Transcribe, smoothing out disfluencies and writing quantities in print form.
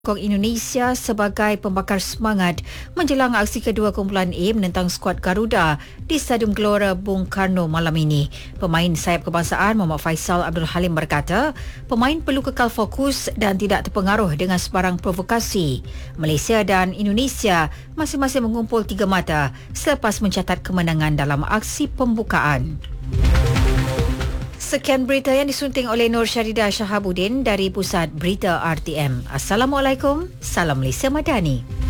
Kong Indonesia sebagai pembakar semangat menjelang aksi kedua kumpulan A menentang skuad Garuda di Stadium Gelora Bung Karno malam ini. Pemain sayap kebangsaan Muhammad Faisal Abdul Halim berkata, pemain perlu kekal fokus dan tidak terpengaruh dengan sebarang provokasi. Malaysia dan Indonesia masing-masing mengumpul 3 mata selepas mencatat kemenangan dalam aksi pembukaan. Sekian berita yang disunting oleh Nur Syaridah Shahabuddin dari Pusat Berita RTM. Assalamualaikum, salam Malaysia Madani.